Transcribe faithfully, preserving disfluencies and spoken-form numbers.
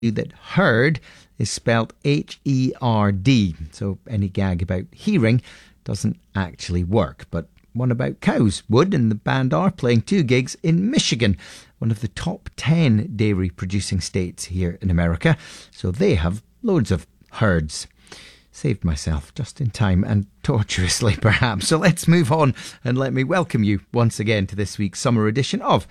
that herd is spelt H E R D. So any gag about hearing doesn't actually work. But one about cows would, and the band are playing two gigs in Michigan, one of the top ten dairy producing states here in America. So they have loads of herds. Saved myself just in time, and tortuously perhaps. So let's move on and let me welcome you once again to this week's summer edition of